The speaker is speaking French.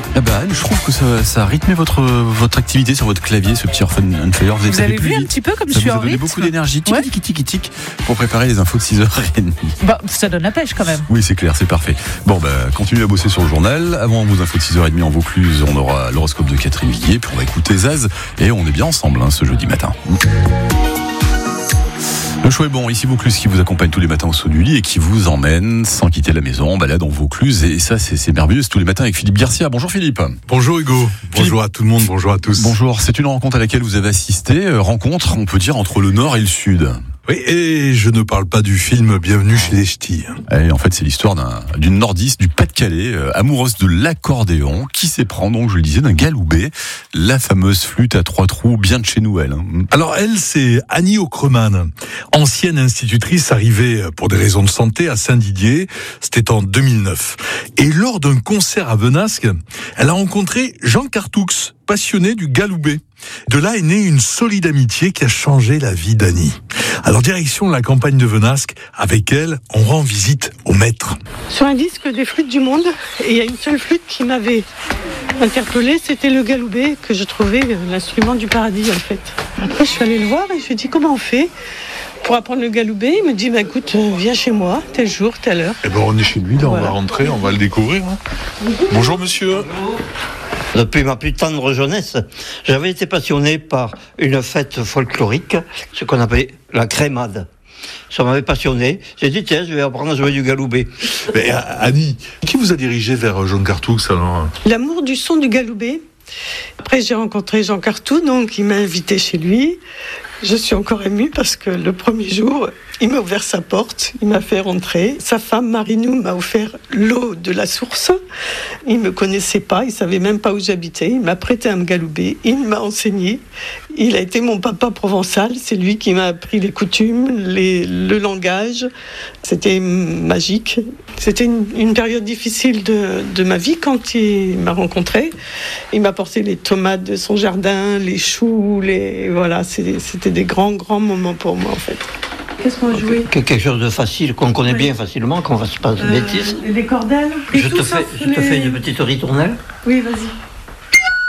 Ah bah, je trouve que ça a rythmé votre activité sur votre clavier, ce petit Earth and Fire. Vous avez vu un petit peu comme je ça suis vous en a donné rythme. beaucoup d'énergie, Ouais. tic, pour préparer les infos de 6h30. Bah, ça donne la pêche quand même. Oui, c'est clair, c'est parfait. Bon, continuez à bosser sur le journal. Avant vos infos de 6h30 en Vaucluse, on aura l'horoscope de Catherine Viguier, puis on va écouter Zaz, et on est bien ensemble ce jeudi matin. Le choix est bon, ici Vaucluse qui vous accompagne tous les matins au saut du lit et qui vous emmène sans quitter la maison en balade en Vaucluse. Et ça, c'est merveilleux, c'est tous les matins avec Philippe Garcia. Bonjour Philippe. Bonjour Hugo, bonjour à tout le monde, bonjour à tous. Bonjour, c'est une rencontre à laquelle vous avez assisté, rencontre, on peut dire, entre le Nord et le Sud. Oui, et je ne parle pas du film Bienvenue chez les Ch'tis. Et en fait, c'est l'histoire d'une nordiste du Pas-de-Calais, amoureuse de l'accordéon, qui s'éprend, donc, je le disais, d'un galoubet, la fameuse flûte à 3 trous, bien de chez nous, elle. Alors elle, c'est Annie Aucreman, ancienne institutrice arrivée pour des raisons de santé à Saint-Didier, c'était en 2009. Et lors d'un concert à Venasque, elle a rencontré Jean Cartoux, passionné du galoubet. De là est née une solide amitié qui a changé la vie d'Annie. Alors direction la campagne de Venasque, avec elle, on rend visite au maître. Sur un disque des flûtes du monde, et il y a une seule flûte qui m'avait interpellée, c'était le galoubet, que je trouvais l'instrument du paradis en fait. Après je suis allée le voir et je lui ai dit comment on fait pour apprendre le galoubet. Il me dit écoute, viens chez moi, tel jour, telle heure. Eh ben on est chez lui, là Voilà. On va rentrer, on va le découvrir. Bonjour monsieur. Depuis ma plus tendre jeunesse, j'avais été passionné par une fête folklorique, ce qu'on appelait la crémade. Ça m'avait passionné. J'ai dit, tiens, je vais apprendre à jouer du galoubet. Mais Annie, qui vous a dirigé vers Jean Cartoux alors? L'amour du son du galoubet. Après j'ai rencontré Jean Cartoux, donc il m'a invité chez lui. Je suis encore émue parce que le premier jour, il m'a ouvert sa porte, il m'a fait rentrer. Sa femme, Marinou, m'a offert l'eau de la source. Il ne me connaissait pas, il ne savait même pas où j'habitais. Il m'a prêté un galoubet, il m'a enseigné. Il a été mon papa provençal, c'est lui qui m'a appris les coutumes, le langage. C'était magique. C'était une période difficile de ma vie quand il m'a rencontrée. Il m'a apporté les tomates de son jardin, les choux, voilà, c'était des grands moments pour moi en fait. Qu'est-ce qu'on jouait ? Quelque chose de facile, qu'on connaît bien facilement, qu'on ne fasse pas de bêtises. Les cordelles. Je te fais une petite ritournelle. Oui, vas-y.